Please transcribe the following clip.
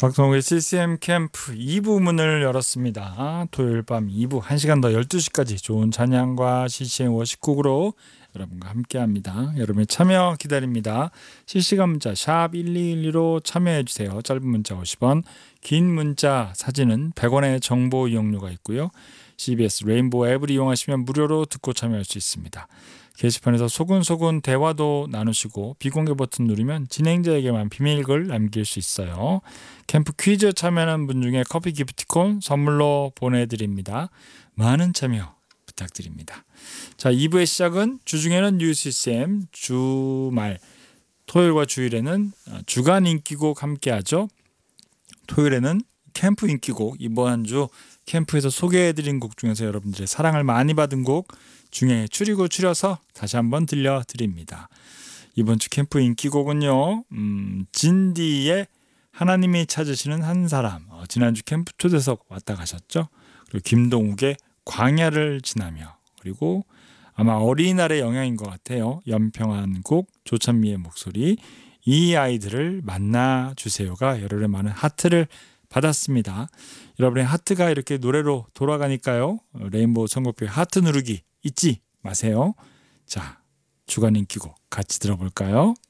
박성욱의 CCM 캠프 2부 문을 열었습니다. 토요일 밤 2부 1시간 더 12시까지 좋은 찬양과 CCM 워십곡으로 여러분과 함께합니다. 여러분의 참여 기다립니다. 실시간 문자 샵 1212로 참여해주세요. 짧은 문자 50원, 긴 문자 사진은 100원의 정보 이용료가 있고요. CBS 레인보우 앱을 이용하시면 무료로 듣고 참여할 수 있습니다. 게시판에서 소근소근 대화도 나누시고 비공개 버튼 누르면 진행자에게만 비밀글 남길 수 있어요. 캠프 퀴즈 참여하는 분 중에 커피 기프티콘 선물로 보내드립니다. 많은 참여 부탁드립니다. 자, 2부의 시작은 주중에는 뉴스 CCM, 주말 토요일과 주일에는 주간 인기곡 함께하죠. 토요일에는 캠프 인기곡, 이번 한 주 캠프에서 소개해드린 곡 중에서 여러분들의 사랑을 많이 받은 곡 중에 추려서 다시 한번 들려드립니다. 이번 주 캠프 인기곡은요, 진디의 하나님이 찾으시는 한 사람, 지난주 캠프 초대석 왔다 가셨죠. 그리고 김동욱의 광야를 지나며, 그리고 아마 어린이날의 영향인 것 같아요. 연평한 곡, 조찬미의 목소리, 이 아이들을 만나주세요가 여러분의 많은 하트를 받았습니다. 여러분의 하트가 이렇게 노래로 돌아가니까요. 레인보우 선곡표에 하트 누르기 잊지 마세요. 자, 주간 인기곡 같이 들어볼까요?